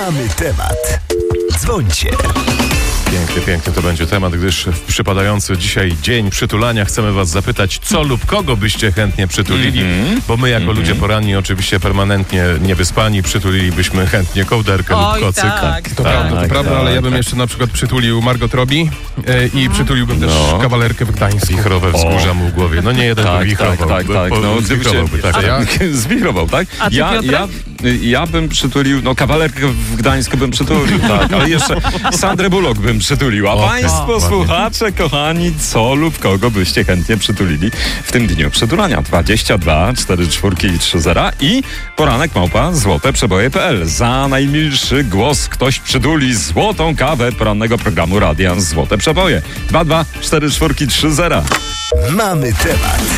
Mamy temat. Dzwońcie. Piękny to będzie temat, gdyż w przypadający dzisiaj dzień przytulania chcemy was zapytać, co lub kogo byście chętnie przytulili, bo my jako ludzie poranni, oczywiście permanentnie niewyspani, przytulilibyśmy chętnie kołderkę lub kocyk. Tak. To prawda, ale ja bym jeszcze na przykład przytulił Margot Robbie i przytuliłbym też kawalerkę w Gdańsku. Wichrowe wzgórza mu w głowie. No nie jeden by wichrował. Zwichrowałby, Zwichrował, tak? A ty, Ja bym przytulił, kawalerkę w Gdańsku bym przytulił, tak, ale jeszcze Sandrę Bullock bym przytulił. A państwo, słuchacze, kochani, co lub kogo byście chętnie przytulili w tym dniu przytulania? 22 44 30 i poranek@złoteprzeboje.pl. Za najmilszy głos ktoś przytuli złotą kawę porannego programu Radia Złote Przeboje. 22 44 30. Mamy temat.